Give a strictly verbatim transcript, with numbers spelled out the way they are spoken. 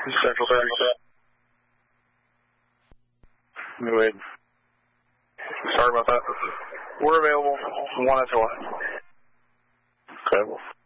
Central thirty-seven. New eight. Sorry about that. We're available one until one. Okay.